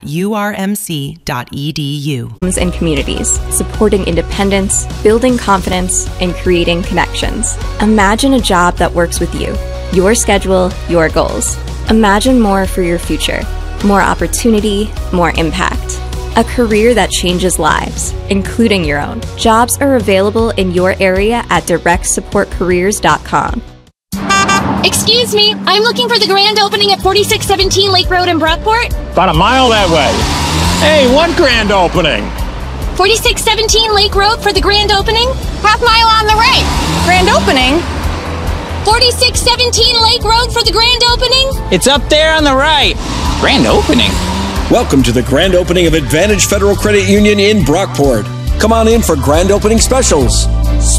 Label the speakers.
Speaker 1: urmc.edu.
Speaker 2: And communities, supporting independence, building confidence, and creating connections. Imagine a job that works with you, your schedule, your goals. Imagine more for your future. More opportunity, more impact. A career that changes lives, including your own. Jobs are available in your area at directsupportcareers.com.
Speaker 3: Excuse me, I'm looking for the grand opening at 4617 Lake Road in Brockport.
Speaker 4: About a mile that way. Hey, what grand opening?
Speaker 3: 4617 Lake Road for the grand opening? Half mile on the right. Grand opening? 4617 Lake Road for the grand opening?
Speaker 5: It's up there on the right. Grand opening?
Speaker 6: Welcome to the grand opening of Advantage Federal Credit Union in Brockport. Come on in for grand opening specials.